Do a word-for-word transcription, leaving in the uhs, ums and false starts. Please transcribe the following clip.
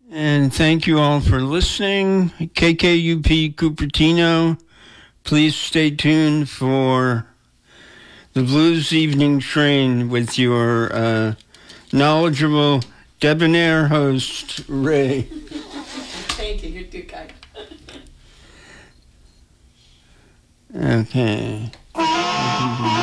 And thank you all for listening. K K U P Cupertino. Please stay tuned for the Blues Evening Train with your uh, knowledgeable, debonair host, Ray. Thank you. You're too kind. Okay.